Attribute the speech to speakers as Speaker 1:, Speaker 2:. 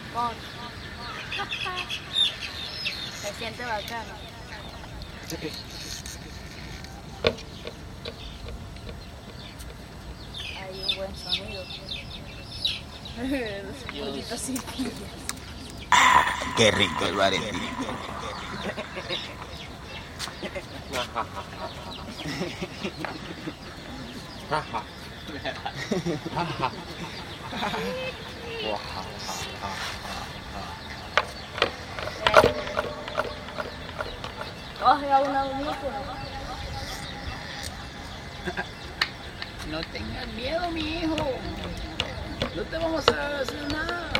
Speaker 1: Con... Se siente bacano. Hay un buen sonido. Los pollitos sin pillas.
Speaker 2: Qué rico el arepi.
Speaker 1: Coge a un audífono.
Speaker 3: No tengas miedo, mi hijo. No te vamos a hacer nada.